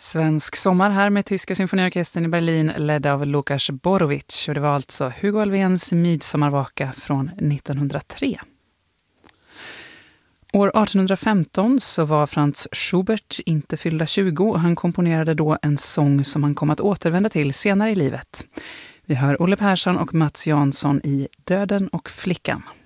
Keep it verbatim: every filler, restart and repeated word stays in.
Svensk sommar här med Tyska symfoniorkestern i Berlin ledd av Lukas Borovic, och det var alltså Hugo Alfvéns Midsommarvaka från nittonhundratre. År artonhundrafemton så var Franz Schubert inte fyllda tjugo och han komponerade då en sång som han kom att återvända till senare i livet. Vi hör Olle Persson och Mats Jansson i Döden och flickan.